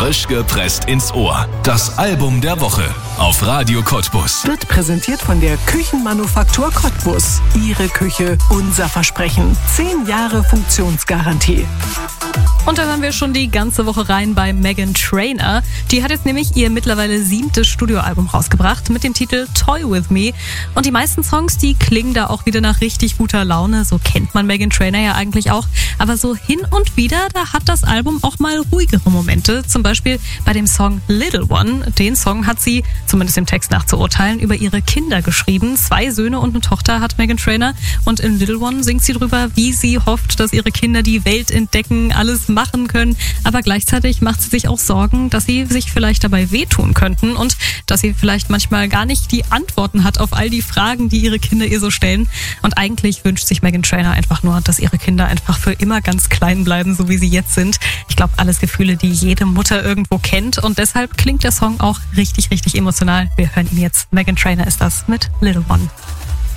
Frisch gepresst ins Ohr. Das Album der Woche auf Radio Cottbus. Wird präsentiert von der Küchenmanufaktur Cottbus. Ihre Küche, unser Versprechen. 10 Jahre Funktionsgarantie. Und da hören wir schon die ganze Woche rein bei Meghan Trainor. Die hat jetzt nämlich ihr mittlerweile 7. Studioalbum rausgebracht mit dem Titel Toy With Me. Und die meisten Songs, die klingen da auch wieder nach richtig guter Laune. So kennt man Meghan Trainor ja eigentlich auch. Aber so hin und wieder, da hat das Album auch mal ruhigere Momente. Zum Beispiel bei dem Song Little One. Den Song hat sie, zumindest dem Text nach zu urteilen, über ihre Kinder geschrieben. 2 Söhne und eine Tochter hat Meghan Trainor. Und in Little One singt sie drüber, wie sie hofft, dass ihre Kinder die Welt entdecken, alles machen können. Aber gleichzeitig macht sie sich auch Sorgen, dass sie sich vielleicht dabei wehtun könnten und dass sie vielleicht manchmal gar nicht die Antworten hat auf all die Fragen, die ihre Kinder ihr so stellen. Und eigentlich wünscht sich Meghan Trainor einfach nur, dass ihre Kinder einfach für immer ganz klein bleiben, so wie sie jetzt sind. Ich glaube, alles Gefühle, die jede Mutter irgendwo kennt. Und deshalb klingt der Song auch richtig, richtig emotional. Wir hören ihn jetzt. Meghan Trainor ist das mit Little One.